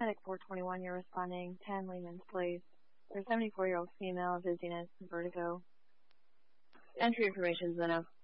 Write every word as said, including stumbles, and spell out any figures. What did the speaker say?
Medic four twenty-one, you're responding, ten Lehman's Place. There's a seventy-four-year-old female, dizziness, and vertigo. Entry information, Zeno.